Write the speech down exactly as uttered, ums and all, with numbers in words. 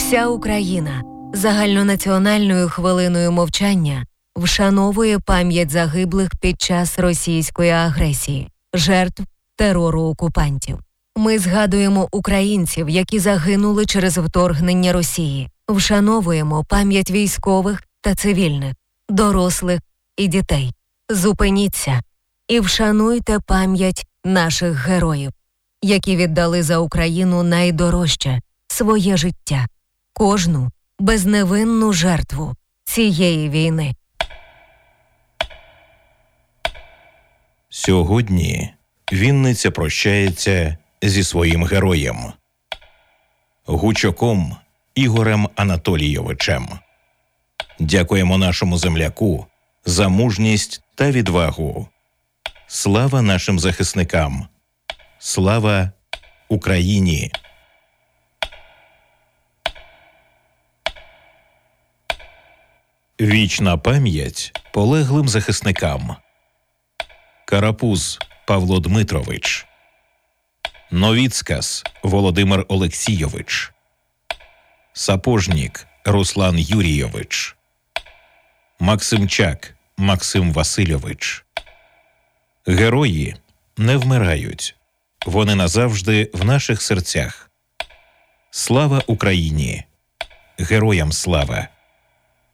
Вся Україна загальнонаціональною хвилиною мовчання вшановує пам'ять загиблих під час російської агресії, жертв терору окупантів. Ми згадуємо українців, які загинули через вторгнення Росії. Вшановуємо пам'ять військових та цивільних, дорослих і дітей. Зупиніться і вшануйте пам'ять наших героїв, які віддали за Україну найдорожче – своє життя, кожну безневинну жертву цієї війни. Сьогодні Вінниця прощається зі своїм героєм – Гучоком Ігорем Анатолійовичем. Дякуємо нашому земляку за мужність та відвагу. Слава нашим захисникам! Слава Україні! Вічна пам'ять полеглим захисникам. Карапуз Павло Дмитрович, Новіцкас Володимир Олексійович, Сапожнік Руслан Юрійович, Максимчак Максим Васильович. Герої не вмирають. Вони назавжди в наших серцях. Слава Україні! Героям слава!